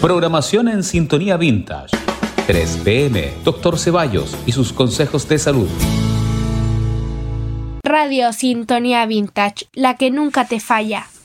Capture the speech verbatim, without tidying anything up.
Programación en Sintonía Vintage. tres pe eme, Doctor Ceballos y sus consejos de salud. Radio Sintonía Vintage, la que nunca te falla.